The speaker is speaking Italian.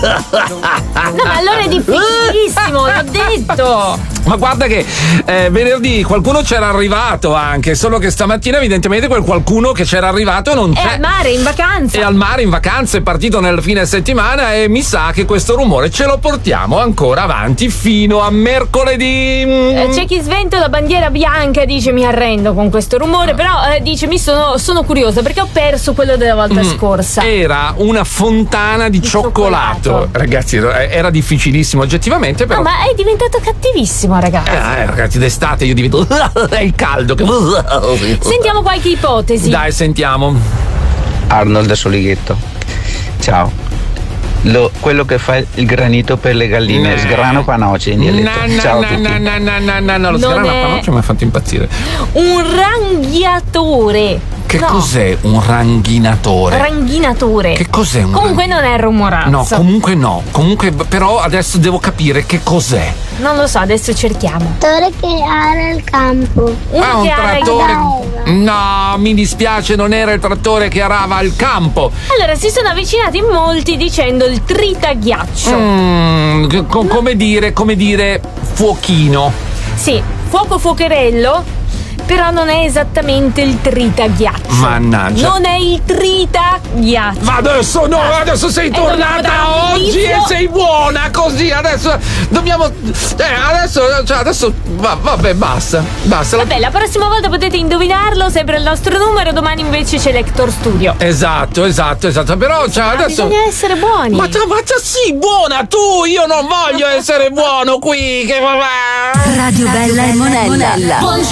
No, ma allora è difficilissimo, l'ho detto. Ma guarda che venerdì qualcuno c'era arrivato anche, solo che stamattina evidentemente quel qualcuno che c'era arrivato non c'è. È al mare, in vacanza. È al mare in vacanza, è partito nel fine settimana e mi sa che questo rumore ce lo portiamo ancora avanti fino a mercoledì. C'è chi sventa la bandiera bianca e dice mi arrendo con questo rumore, però dice sono curiosa perché ho perso quello della volta scorsa. Era una fontana di cioccolato. Ragazzi, era difficilissimo oggettivamente, però. No, ma è diventato cattivissimo, ragazzi. Ragazzi, d'estate io divento è il caldo che. Sentiamo qualche ipotesi. Dai, sentiamo. Arnold da Solighetto. Ciao. Quello che fa il granito per le galline, sgrano panoce in dialetto. Ciao a tutti. No, lo sgrano panoce mi ha fatto impazzire. Un ranghiatore. Che cos'è un ranghinatore? Ranghinatore. Che cos'è un Comunque non è rumorazzo. No, comunque no. Comunque, però adesso devo capire che cos'è. Non lo so, adesso cerchiamo. Trattore che ara il campo. Uno che ara il campo. No, mi dispiace, non era il trattore che arava il campo. Allora, si sono avvicinati molti dicendo il tritaghiaccio. Come dire fuochino. Sì, fuocherello. Però non è esattamente il tritaghiaccio. Mannaggia. Non è il tritaghiaccio. Ma adesso no, adesso sei tornata oggi e sei buona così. Adesso dobbiamo. Adesso vabbè, basta. Vabbè, la prossima volta potete indovinarlo, sempre il nostro numero. Domani invece c'è Lector Studio. Esatto. Però adesso. Bisogna essere buoni. Ma sì, buona tu! Io non voglio essere buono qui! Radio Bella e Monella.